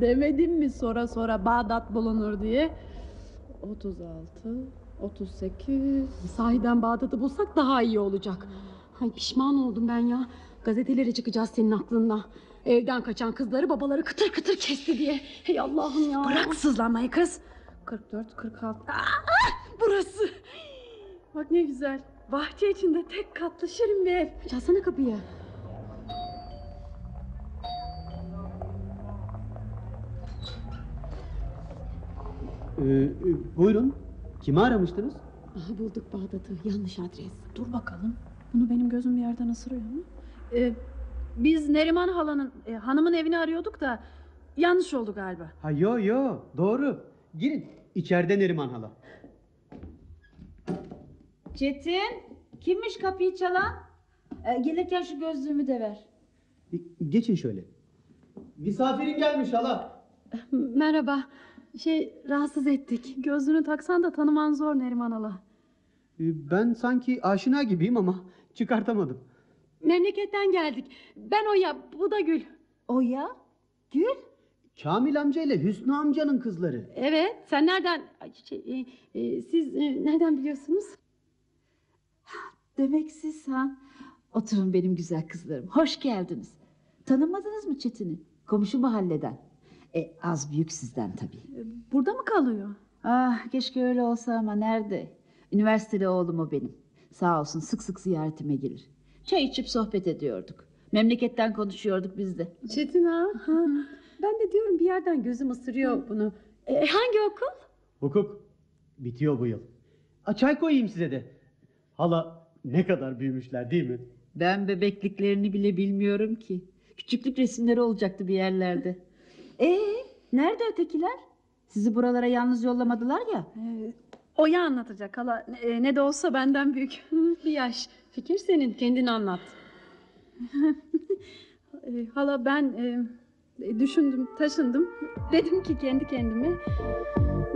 Demedim mi sonra sonra Bağdat bulunur diye? 36, 38. Sahiden Bağdat'ı bulsak daha iyi olacak. Ay pişman oldum ben ya. Gazetelere çıkacağız senin aklınla. Evden kaçan kızları babaları kıtır kıtır kesti diye. Hey Allah'ım ya. Bırak sızlanmayı kız. 44, 46. Burası. Bak ne güzel. Bahçe içinde tek katlı şirin bir ev. Çalsana kapıyı. Buyurun. Kimi aramıştınız? Aha, bulduk Bağdat'ı. Yanlış adres. Dur bakalım. Bunu benim gözüm bir yerden ısırıyor mu? Biz Neriman halanın hanımın evini arıyorduk da yanlış oldu galiba. Ha yo doğru. Girin. İçeride Neriman hala. Çetin, kimmiş kapıyı çalan? Gelirken şu gözlüğümü de ver. Geçin şöyle. Misafirin gelmiş hala. Merhaba. Rahatsız ettik. Gözlüğünü taksan da tanıman zor Neriman hala. Ben sanki aşina gibiyim ama çıkartamadım. Memleketten geldik. Ben Oya, bu da Gül. Oya, Gül. Kamil amca ile Hüsnü amcanın kızları. Evet, sen nereden... siz nereden biliyorsunuz? Demek siz ha. Oturun benim güzel kızlarım. Hoş geldiniz. Tanımadınız mı Çetin'i? Komşu mahalleden. Az büyük sizden tabii. Burada mı kalıyor? Ah keşke öyle olsa ama nerede? Üniversiteli oğlum o benim. Sağ olsun sık sık ziyaretime gelir. Çay içip sohbet ediyorduk. Memleketten konuşuyorduk biz de. Çetin ha. Ben de diyorum bir yerden gözüm ısırıyor bunu. Hangi okul? Hukuk. Bitiyor bu yıl. Çay koyayım size de. Hala ne kadar büyümüşler değil mi? Ben bebekliklerini bile bilmiyorum ki. Küçüklük resimleri olacaktı bir yerlerde. Nerede ötekiler? Sizi buralara yalnız yollamadılar ya. Oya anlatacak hala. Ne de olsa benden büyük. Bir yaş. Fikir senin, kendin anlat. Hala ben düşündüm, taşındım. Dedim ki kendi kendime